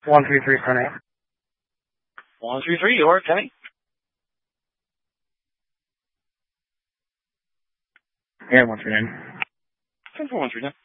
133 front 8. 133, you're 10. Yeah, 139. 10 for 139.